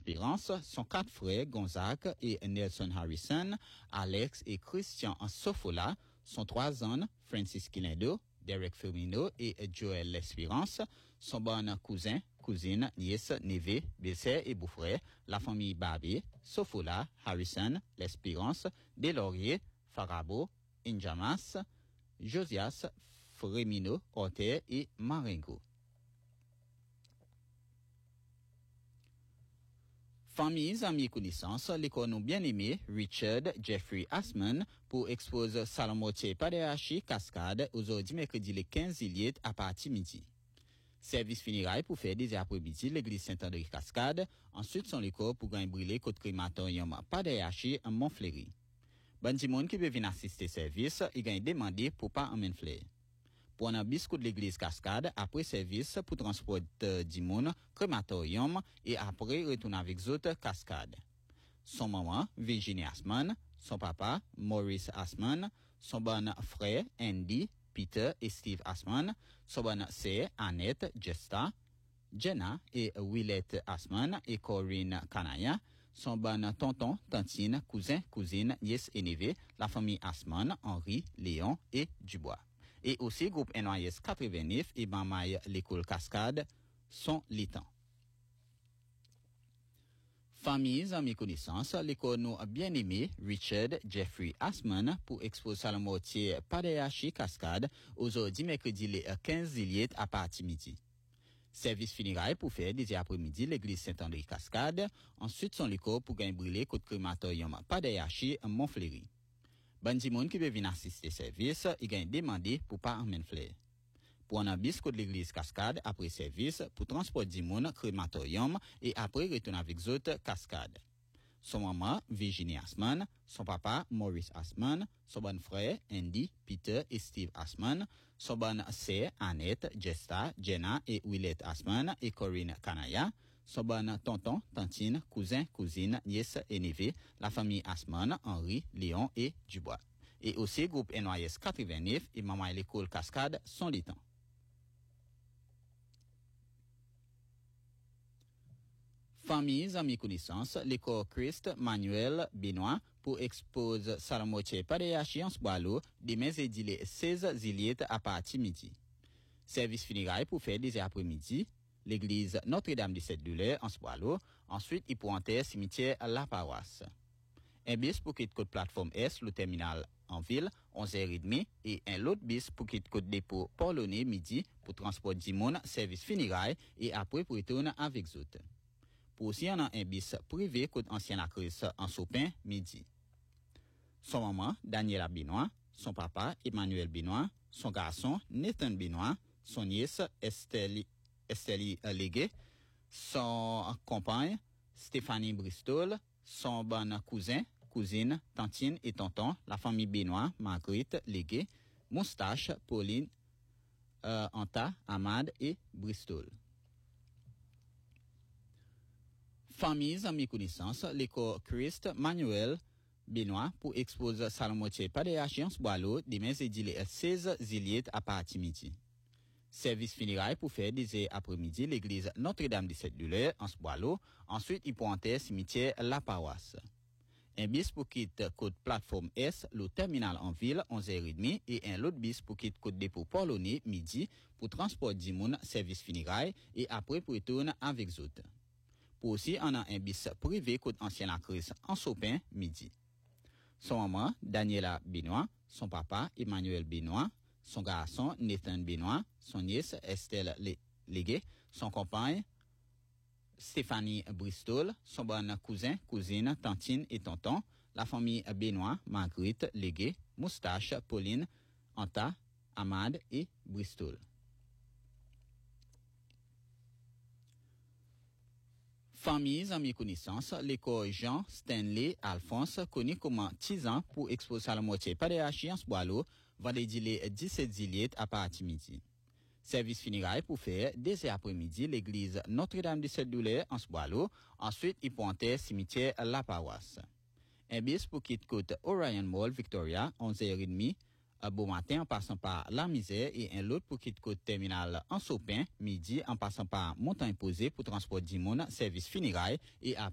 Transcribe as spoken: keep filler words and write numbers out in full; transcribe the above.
l'Espérance, son quatre frères, Gonzague et Nelson Harrison, Alex et Christian Sofola, son trois ans, Francis Quilindo, Derek Firmino et Joël L'Espérance, son bon cousin, cousine, nièce, neveu, belle-sœur et beau-frère, la famille Barbé, Sofola, Harrison, L'Espérance, Delaurier, Farabo, Injamas, Josias, Fremino, Orter et Marengo. Familles, amis et connaissances, l'école nous bien-aimé Richard Jeffrey Asman pour exposer Salomottier Padeachi Cascade aujourd'hui mercredi le quinze juillet à partir midi. Service funéraire pour faire des après-midi l'église Saint-André Cascade, ensuite son l'école pour gagner brûler côte crématorium Padeachi en Montfleury. Bon monde qui veut venir assister service, il gagne demandé pour pas en fleur. Pour un biscuit de l'église Cascade, après service pour transporter du monde, crématorium, et après retourner avec autres Cascade. Son maman, Virginie Asman, son papa, Maurice Asman, son bon frère, Andy, Peter et Steve Asman, son bonne sœur, Annette, Jesta, Jenna et Willette Asman et Corinne Kanaya, son bon tonton, tantine, cousin, cousine, nièce et neveu, la famille Asman, Henri, Léon et Dubois. Et aussi groupe N Y S quatre-vingt-neuf et Bamaille l'école Cascade sont les temps. Familles, amis, connaissances, l'école nous a bien aimé Richard Jeffrey Asman pour exposer Salomottier Padeachi Cascade aujourd'hui mercredi le quinze juillet à partir midi. Service funéraire pour faire des après-midi l'église Saint-André Cascade, ensuite son l'école pour gagner brûler côte crématorium Padeachi en Montfleury. Bon monde qui veut venir assister service, il gagne demandé pour pas en fleur. Pour un biscuit de l'église Cascade après service, pour transporter du monde crématorium et après retourner avec autres Cascade. Son maman, Virginie Asman, son papa, Maurice Asman, son bon frère, Andy, Peter et Steve Asman, son bonne sœur, Annette, Jesta, Jenna et Willette Asman et Corinne Kanaya, son bon tonton, tantine, cousin, cousine, nièce et neveu, la famille Asman, Henri, Léon et Dubois. Et aussi groupe N Y S quatre-vingt-neuf et maman et l'école Cascade sont les temps. Familles, amis, connaissances, l'école Christ Manuel Benoît pour exposer Salomottier Padeachi en Sboalo demain jeudi le seize juillet à partir midi. Service funéraire pour faire des après-midi, l'église Notre-Dame des Sept Douleurs en Sboalo, ensuite il pour enterrer cimetière La Paroisse. Un bus pour quitter côte plateforme S, le terminal en ville, onze heures trente, et un autre bus pour quitter côte dépôt Polonais midi pour transporter du monde, service funéraire et après pour retourner avec autres. Pour aussi, on a un bus privé côte ancienne actrice en Sopin, midi. Son maman, Daniela Benoît, son papa, Emmanuel Benoît, son garçon, Nathan Benoît, son nièce, Estelle, Estelle Légué, son compagne, Stéphanie Bristol, son bon cousin, cousine, tantine et tonton, la famille Benoît, Marguerite Légué, Moustache, Pauline, euh, Anta, Ahmad et Bristol. Familles, amis, connaissances, l'école Christ Manuel Benoît pour exposer Salomottier Padeachi en Sboalo demain jeudi le seize juillet à partir midi. Service funéraire pour faire des après-midi l'église Notre-Dame des Sept Douleurs en Sboalo, ensuite il pour enterrer cimetière La Paroisse. Un bus pour quitter côte plateforme S, le terminal en ville, onze heures trente, et un autre bus pour quitter côte dépôt Polonais midi pour transporter du monde, service funéraire et après pour retourner avec autres. Pour aussi, on a un bus privé côte ancienne actrice en Sopin, midi. Son maman, Daniela Benoît, son papa, Emmanuel Benoît, son garçon, Nathan Benoît, son nièce, Estelle Légué, son compagne, Stéphanie Bristol, son bon cousin, cousine, tantine et tonton, la famille Benoît, Marguerite Légué, Moustache, Pauline, Anta, Ahmad et Bristol. Familles, amis, connaissances, l'école Jean Stanley Alphonse, connu comme Tizan pour exposer Salomottier Padeachi en Sboalo, vendredi le dix-sept juillet à partir midi. Service funéraire pour faire dès après-midi l'église Notre-Dame des Sept Douleurs en Sboalo, ensuite il pour enterrer cimetière La Paroisse. Un bus pour quitter côte Orion Mall Victoria, onze heures trente, à beau matin en passant par La Misère et un autre pour quitter côte terminal en Sopin, midi en passant par Montagne Posée pour transporter du monde, service funéraire et